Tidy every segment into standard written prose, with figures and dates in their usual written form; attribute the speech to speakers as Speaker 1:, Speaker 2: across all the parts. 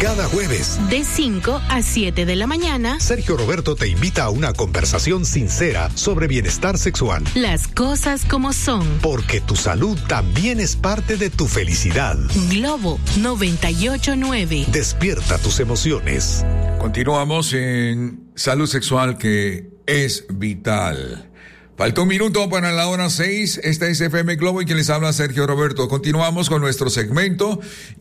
Speaker 1: Cada jueves,
Speaker 2: de 5 a 7 de la mañana,
Speaker 1: Sergio Roberto te invita a una conversación sincera sobre bienestar sexual.
Speaker 2: Las cosas como son.
Speaker 1: Porque tu salud también es parte de tu felicidad.
Speaker 2: Globo 98.9.
Speaker 1: Despierta tus emociones.
Speaker 3: Continuamos en salud sexual, que es vital. Falta un minuto para la hora 6. Esta es FM Globo y quien les habla, Sergio Roberto. Continuamos con nuestro segmento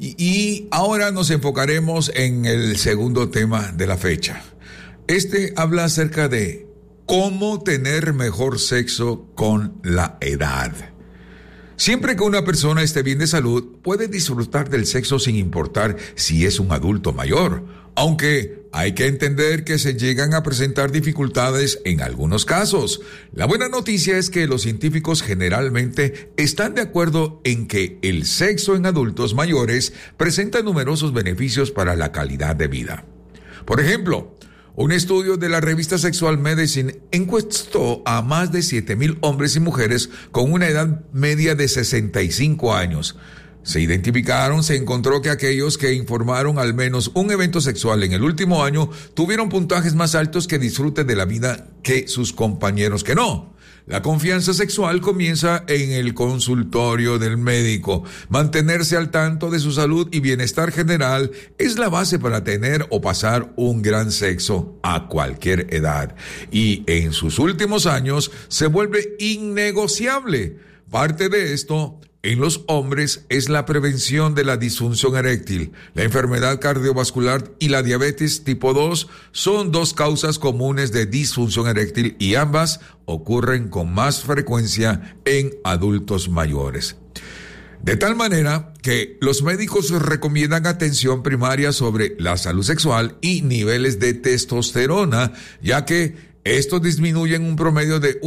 Speaker 3: y ahora nos enfocaremos en el segundo tema de la fecha. Este habla acerca de cómo tener mejor sexo con la edad. Siempre que una persona esté bien de salud, puede disfrutar del sexo sin importar si es un adulto mayor, aunque hay que entender que se llegan a presentar dificultades en algunos casos. La buena noticia es que los científicos generalmente están de acuerdo en que el sexo en adultos mayores presenta numerosos beneficios para la calidad de vida. Por ejemplo, un estudio de la revista Sexual Medicine encuestó a más de 7,000 hombres y mujeres con una edad media de 65 años. Se encontró que aquellos que informaron al menos un evento sexual en el último año tuvieron puntajes más altos que disfrute de la vida que sus compañeros que no. La confianza sexual comienza en el consultorio del médico. Mantenerse al tanto de su salud y bienestar general es la base para tener o pasar un gran sexo a cualquier edad. Y en sus últimos años se vuelve innegociable. Parte de esto en los hombres es la prevención de la disfunción eréctil. La enfermedad cardiovascular y la diabetes tipo 2 son dos causas comunes de disfunción eréctil y ambas ocurren con más frecuencia en adultos mayores. De tal manera que los médicos recomiendan atención primaria sobre la salud sexual y niveles de testosterona, ya que estos disminuyen un promedio de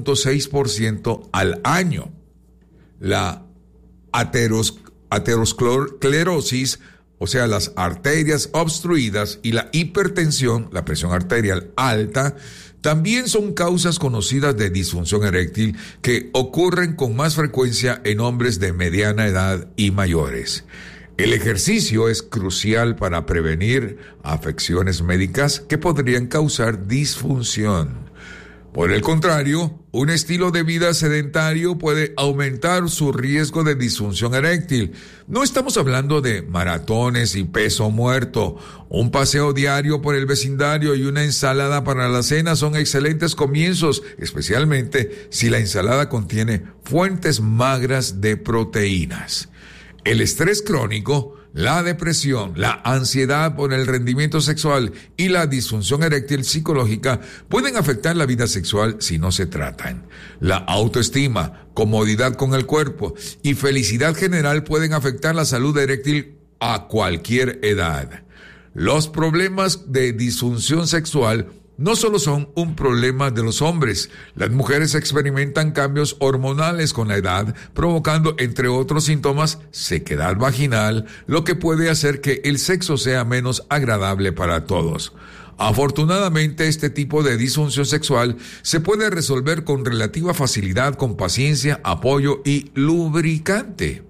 Speaker 3: 1.6% al año. La aterosclerosis, o sea, las arterias obstruidas, y la hipertensión, la presión arterial alta, también son causas conocidas de disfunción eréctil que ocurren con más frecuencia en hombres de mediana edad y mayores. El ejercicio es crucial para prevenir afecciones médicas que podrían causar disfunción. Por el contrario, un estilo de vida sedentario puede aumentar su riesgo de disfunción eréctil. No estamos hablando de maratones y peso muerto. Un paseo diario por el vecindario y una ensalada para la cena son excelentes comienzos, especialmente si la ensalada contiene fuentes magras de proteínas. El estrés crónico, la depresión, la ansiedad por el rendimiento sexual y la disfunción eréctil psicológica pueden afectar la vida sexual si no se tratan. La autoestima, comodidad con el cuerpo y felicidad general pueden afectar la salud eréctil a cualquier edad. Los problemas de disfunción sexual no solo son un problema de los hombres. Las mujeres experimentan cambios hormonales con la edad, provocando, entre otros síntomas, sequedad vaginal, lo que puede hacer que el sexo sea menos agradable para todos. Afortunadamente, este tipo de disfunción sexual se puede resolver con relativa facilidad, con paciencia, apoyo y lubricante.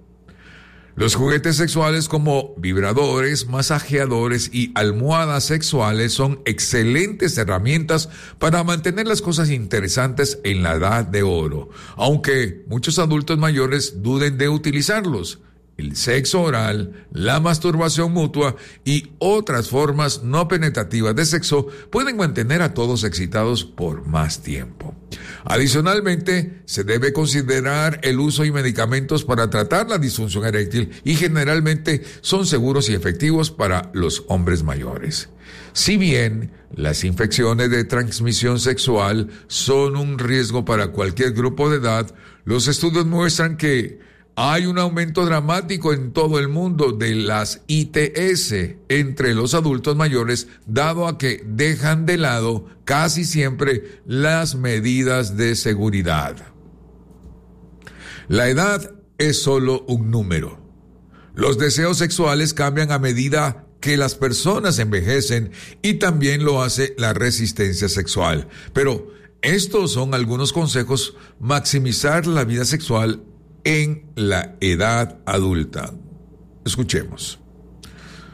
Speaker 3: Los juguetes sexuales como vibradores, masajeadores y almohadas sexuales son excelentes herramientas para mantener las cosas interesantes en la edad de oro, aunque muchos adultos mayores duden de utilizarlos. El sexo oral, la masturbación mutua y otras formas no penetrativas de sexo pueden mantener a todos excitados por más tiempo. Adicionalmente, se debe considerar el uso de medicamentos para tratar la disfunción eréctil y generalmente son seguros y efectivos para los hombres mayores. Si bien las infecciones de transmisión sexual son un riesgo para cualquier grupo de edad, los estudios muestran que hay un aumento dramático en todo el mundo de las ITS entre los adultos mayores, dado a que dejan de lado casi siempre las medidas de seguridad. La edad es solo un número. Los deseos sexuales cambian a medida que las personas envejecen y también lo hace la resistencia sexual. Pero estos son algunos consejos: maximizar la vida sexual en la edad adulta. Escuchemos.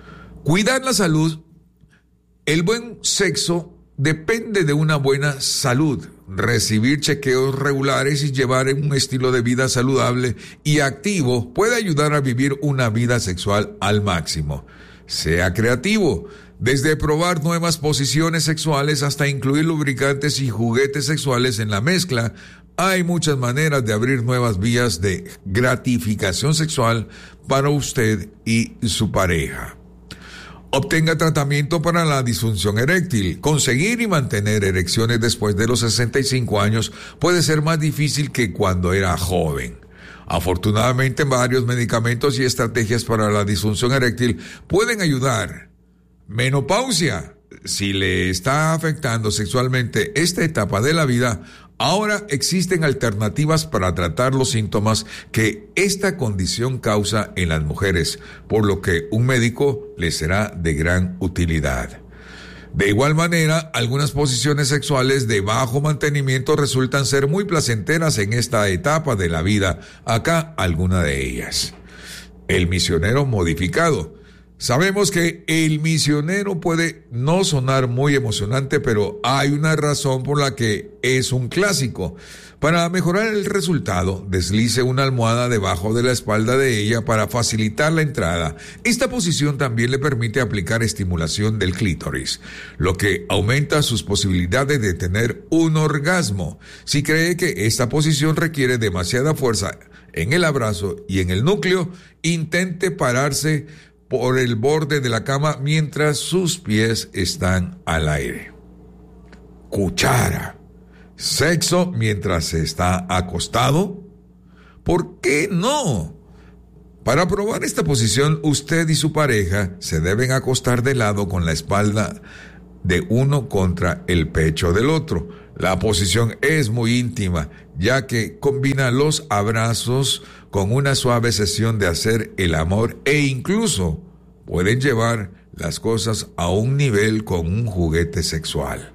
Speaker 3: Cuidar la salud, el buen sexo depende de una buena salud. Recibir chequeos regulares y llevar un estilo de vida saludable y activo puede ayudar a vivir una vida sexual al máximo. Sea creativo, desde probar nuevas posiciones sexuales hasta incluir lubricantes y juguetes sexuales en la mezcla. Hay muchas maneras de abrir nuevas vías de gratificación sexual para usted y su pareja. Obtenga tratamiento para la disfunción eréctil. Conseguir y mantener erecciones después de los 65 años puede ser más difícil que cuando era joven. Afortunadamente, varios medicamentos y estrategias para la disfunción eréctil pueden ayudar. Menopausia. Si le está afectando sexualmente esta etapa de la vida, ahora existen alternativas para tratar los síntomas que esta condición causa en las mujeres, por lo que un médico le será de gran utilidad. De igual manera, algunas posiciones sexuales de bajo mantenimiento resultan ser muy placenteras en esta etapa de la vida. Acá alguna de ellas. El misionero modificado. Sabemos que el misionero puede no sonar muy emocionante, pero hay una razón por la que es un clásico. Para mejorar el resultado, deslice una almohada debajo de la espalda de ella para facilitar la entrada. Esta posición también le permite aplicar estimulación del clítoris, lo que aumenta sus posibilidades de tener un orgasmo. Si cree que esta posición requiere demasiada fuerza en el abrazo y en el núcleo, intente pararse por el borde de la cama mientras sus pies están al aire. Cuchara. Sexo mientras se está acostado. ¿Por qué no? Para probar esta posición, usted y su pareja se deben acostar de lado con la espalda de uno contra el pecho del otro. La posición es muy íntima, ya que combina los abrazos con una suave sesión de hacer el amor e incluso pueden llevar las cosas a un nivel con un juguete sexual.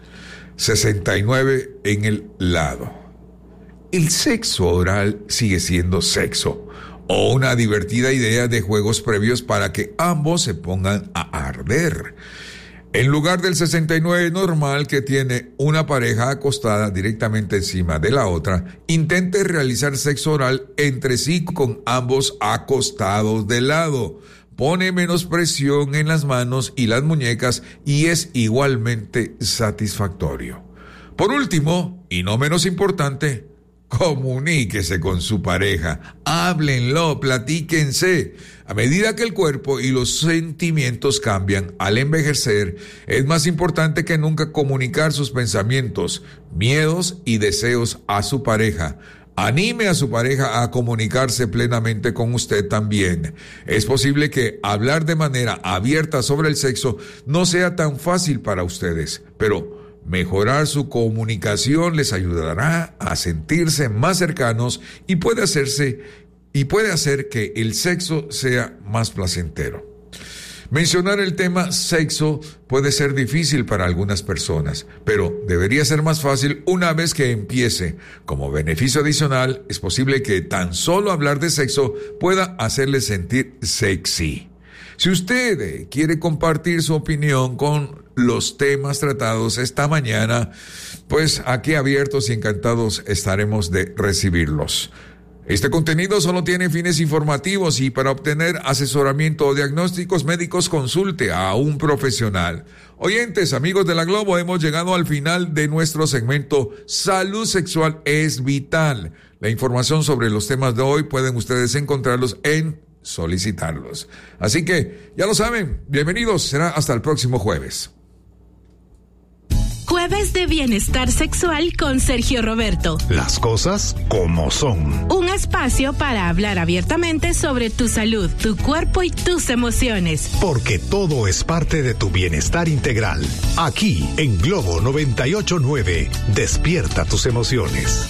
Speaker 3: 69 en el lado. El sexo oral sigue siendo sexo, o una divertida idea de juegos previos para que ambos se pongan a arder. En lugar del 69 normal que tiene una pareja acostada directamente encima de la otra, intente realizar sexo oral entre sí con ambos acostados de lado. Pone menos presión en las manos y las muñecas y es igualmente satisfactorio. Por último, y no menos importante, comuníquese con su pareja, háblenlo, platíquense. A medida que el cuerpo y los sentimientos cambian al envejecer, es más importante que nunca comunicar sus pensamientos, miedos y deseos a su pareja. Anime a su pareja a comunicarse plenamente con usted también. Es posible que hablar de manera abierta sobre el sexo no sea tan fácil para ustedes, pero mejorar su comunicación les ayudará a sentirse más cercanos y puede hacer que el sexo sea más placentero. Mencionar el tema sexo puede ser difícil para algunas personas, pero debería ser más fácil una vez que empiece. Como beneficio adicional, es posible que tan solo hablar de sexo pueda hacerle sentir sexy. Si usted quiere compartir su opinión con los temas tratados esta mañana, pues aquí abiertos y encantados estaremos de recibirlos. Este contenido solo tiene fines informativos y para obtener asesoramiento o diagnósticos médicos consulte a un profesional. Oyentes, amigos de La Globo, hemos llegado al final de nuestro segmento Salud Sexual es Vital. La información sobre los temas de hoy pueden ustedes encontrarlos en Solicitarlos. Así que, ya lo saben, bienvenidos, será hasta el próximo jueves.
Speaker 2: Jueves de Bienestar Sexual con Sergio Roberto.
Speaker 1: Las cosas como son.
Speaker 2: Un espacio para hablar abiertamente sobre tu salud, tu cuerpo y tus emociones.
Speaker 1: Porque todo es parte de tu bienestar integral. Aquí, en Globo 98.9, despierta tus emociones.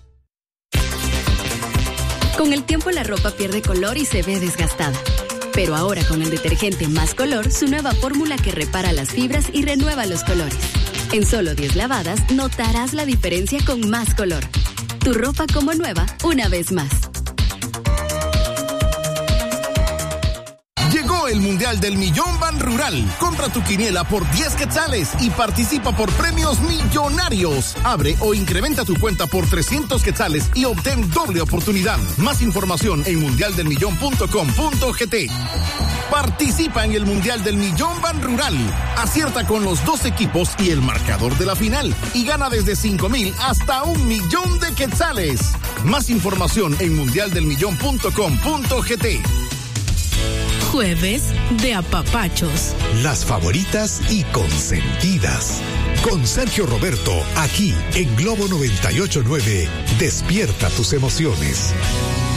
Speaker 4: Con el tiempo la ropa pierde color y se ve desgastada. Pero ahora con el detergente Más Color, su nueva fórmula que repara las fibras y renueva los colores. En solo 10 lavadas notarás la diferencia con Más Color. Tu ropa como nueva una vez más.
Speaker 5: Llegó el Mundial del Millón Banrural. Compra tu quiniela por 10 quetzales y participa por premios millonarios. Abre o incrementa tu cuenta por 300 quetzales y obtén doble oportunidad. Más información en mundialdelmillón.com.gt. Participa en el Mundial del Millón Banrural. Acierta con los 2 equipos y el marcador de la final y gana desde 5,000 hasta 1,000,000 de quetzales. Más información en mundialdelmillón.com.gt.
Speaker 2: Jueves de apapachos.
Speaker 1: Las favoritas y consentidas. Con Sergio Roberto, aquí en Globo 98.9. Despierta tus emociones.